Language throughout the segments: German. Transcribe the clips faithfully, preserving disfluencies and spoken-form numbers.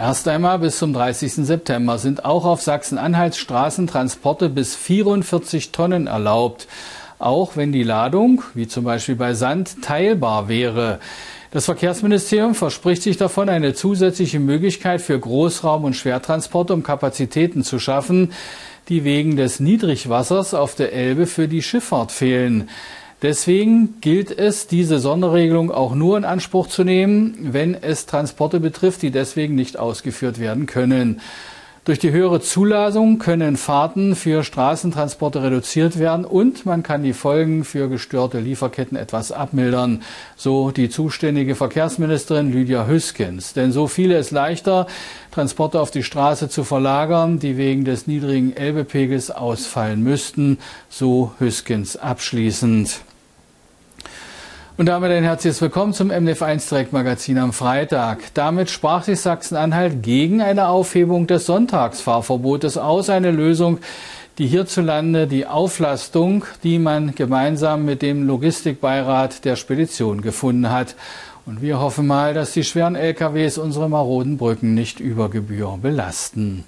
Erst einmal bis zum dreißigsten September sind auch auf Sachsen-Anhalts Straßen Transporte bis vierundvierzig Tonnen erlaubt, auch wenn die Ladung, wie zum Beispiel bei Sand, teilbar wäre. Das Verkehrsministerium verspricht sich davon eine zusätzliche Möglichkeit für Großraum- und Schwertransporte, um Kapazitäten zu schaffen, die wegen des Niedrigwassers auf der Elbe für die Schifffahrt fehlen. Deswegen gilt es, diese Sonderregelung auch nur in Anspruch zu nehmen, wenn es Transporte betrifft, die deswegen nicht ausgeführt werden können. Durch die höhere Zuladung können Fahrten für Straßentransporte reduziert werden und man kann die Folgen für gestörte Lieferketten etwas abmildern, so die zuständige Verkehrsministerin Lydia Hüskens. Denn so fiele es leichter, Transporte auf die Straße zu verlagern, die wegen des niedrigen Elbepegels ausfallen müssten, so Hüskens abschließend. Und damit ein herzliches Willkommen zum M D F eins Direktmagazin am Freitag. Damit sprach sich Sachsen-Anhalt gegen eine Aufhebung des Sonntagsfahrverbotes aus, eine Lösung, die hierzulande die Auflastung, die man gemeinsam mit dem Logistikbeirat der Spedition gefunden hat. Und wir hoffen mal, dass die schweren L K Ws unsere maroden Brücken nicht über Gebühr belasten.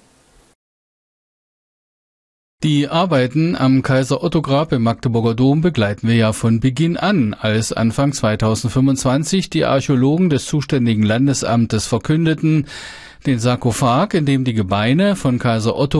Die Arbeiten am Kaiser-Otto-Grab im Magdeburger Dom begleiten wir ja von Beginn an, als Anfang zweitausendfünfundzwanzig die Archäologen des zuständigen Landesamtes verkündeten, den Sarkophag, in dem die Gebeine von Kaiser Otto